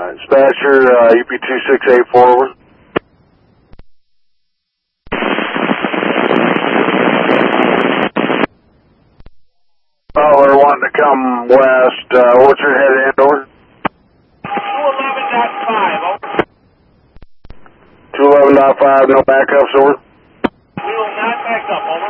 Dispatcher, UP268 forward. Oh, they're wanting to come west. What's your head end, over? 211.5, over. 211.5, no backups, over? We will not back up, over.